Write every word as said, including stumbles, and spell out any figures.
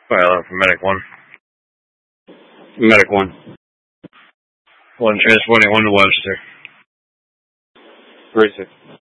File for Medic one. Medic one. One transporting one to Webster. Three six.